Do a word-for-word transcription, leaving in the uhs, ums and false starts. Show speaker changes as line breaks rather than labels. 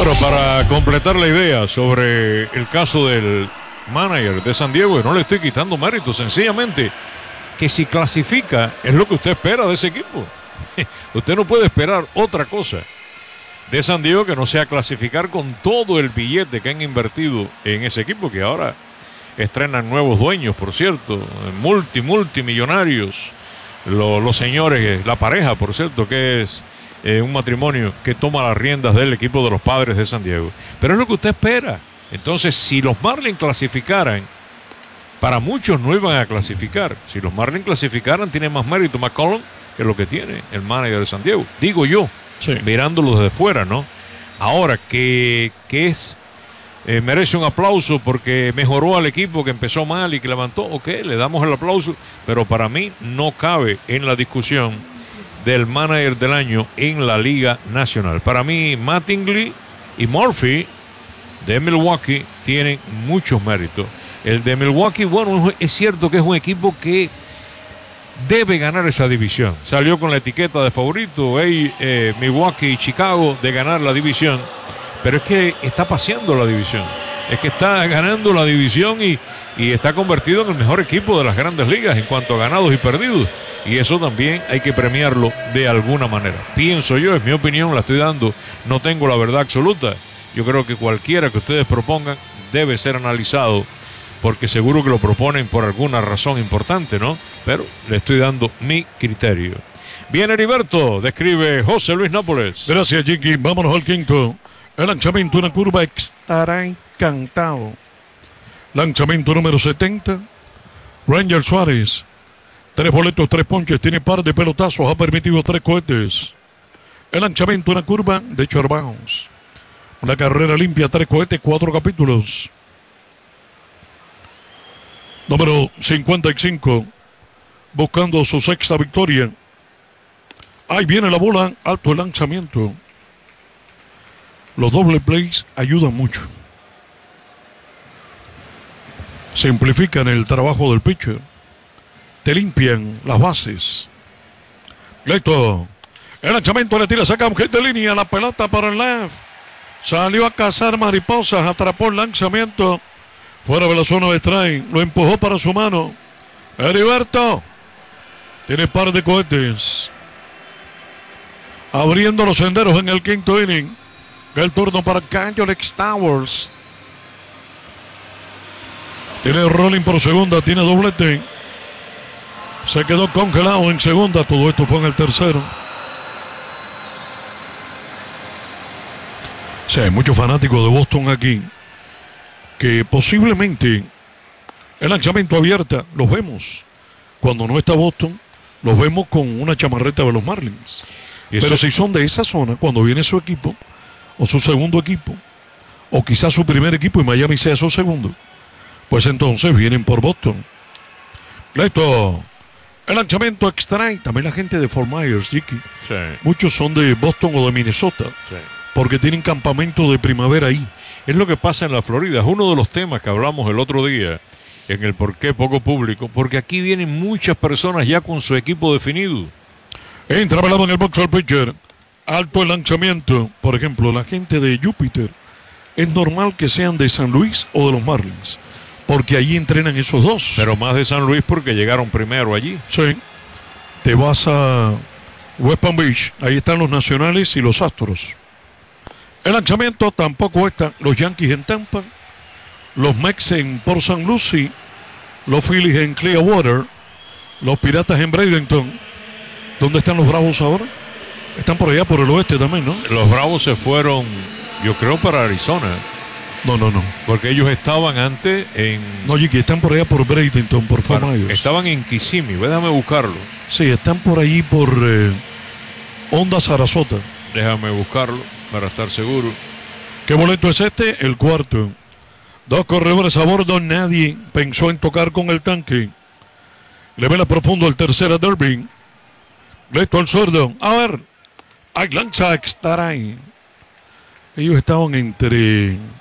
Bueno, para completar la idea sobre el caso del manager de San Diego, y no le estoy quitando mérito, sencillamente que si clasifica es lo que usted espera de ese equipo. Usted no puede esperar otra cosa de San Diego que no sea clasificar con todo el billete que han invertido en ese equipo, que ahora estrenan nuevos dueños, por cierto, multi, multimillonarios, los, los señores, la pareja, por cierto, que es eh, un matrimonio que toma las riendas del equipo de los Padres de San Diego. Pero es lo que usted espera. Entonces, si los Marlins clasificaran, para muchos no iban a clasificar. Si los Marlins clasificaran, tiene más mérito McCollum que lo que tiene el manager de San Diego. Digo yo, sí, mirándolo desde fuera, ¿no? Ahora, que, que es, eh, merece un aplauso porque mejoró al equipo que empezó mal y que levantó, ok, le damos el aplauso, pero para mí no cabe en la discusión del manager del año en la Liga Nacional. Para mí, Mattingly y Murphy de Milwaukee tienen muchos méritos. El de Milwaukee, bueno, es cierto que es un equipo que debe ganar esa división. Salió con la etiqueta de favorito, hey, eh, Milwaukee y Chicago, de ganar la división. Pero es que está paseando la división. Es que está ganando la división y, y está convertido en el mejor equipo de las grandes ligas en cuanto a ganados y perdidos. Y eso también hay que premiarlo de alguna manera. Pienso yo, es mi opinión, la estoy dando. No tengo la verdad absoluta. Yo creo que cualquiera que ustedes propongan debe ser analizado, porque seguro que lo proponen por alguna razón importante, ¿no? Pero le estoy dando mi criterio. Bien, Heriberto, describe José Luis Nápoles.
Gracias, Jiki. Vámonos al quinto. El lanzamiento, una curva, estará encantado. Lanzamiento número setenta. Ranger Suárez. Tres boletos, tres ponches, tiene par de pelotazos, ha permitido tres cohetes. El lanzamiento, una curva de Charbaos. Una carrera limpia, tres cohetes, cuatro capítulos. Número cincuenta y cinco, buscando su sexta victoria. Ahí viene la bola, alto el lanzamiento. Los doble plays ayudan mucho. Simplifican el trabajo del pitcher. Te limpian las bases. Listo. El lanzamiento le tira, saca un hit de línea, la pelota para el left. Salió a cazar mariposas, atrapó el lanzamiento. Fuera de la zona de strike, lo empujó para su mano. Heriberto tiene par de cohetes. Abriendo los senderos en el quinto inning. El turno para Alex Towers. Tiene rolling por segunda, tiene doblete. Se quedó congelado en segunda, todo esto fue en el tercero. O sea, hay muchos fanáticos de Boston aquí, que posiblemente el lanzamiento abierta los vemos. Cuando no está Boston, los vemos con una chamarreta de los Marlins. Pero si son de esa zona, cuando viene su equipo, o su segundo equipo, o quizás su primer equipo y Miami sea su segundo, pues entonces vienen por Boston. Listo. El lanzamiento extra. También la gente de Fort Myers, Jiki. Sí. Muchos son de Boston o de Minnesota. Sí. Porque tienen campamento de primavera ahí.
Es lo que pasa en la Florida. Es uno de los temas que hablamos el otro día en el por qué poco público. Porque aquí vienen muchas personas ya con su equipo definido.
Entra velado en el box al pitcher. Alto el lanzamiento. Por ejemplo, la gente de Júpiter. Es normal que sean de San Luis o de los Marlins. Porque allí entrenan esos dos.
Pero más de San Luis porque llegaron primero allí.
Sí. Te vas a West Palm Beach. Ahí están los Nacionales y los Astros. El lanzamiento tampoco está. Los Yankees en Tampa, los Mets en Port Saint Lucie, los Phillies en Clearwater, los Piratas en Bradenton. ¿Dónde están los Bravos ahora? Están por allá por el oeste también, ¿no?
Los Bravos se fueron, yo creo, para Arizona.
No, no, no.
Porque ellos estaban antes en...
No, Jiki, están por allá por Bradenton, por Fort Myers.
Estaban en Kissimmee, déjame buscarlo.
Sí, están por ahí por eh, Honda Sarasota.
Déjame buscarlo para estar seguro.
¿Qué boleto es este? El cuarto. Dos corredores a bordo, nadie pensó en tocar con el tanque. Le vela profundo el tercero Derby. Listo el zurdo. A ver. Hay lanza extra ahí. Ellos estaban entre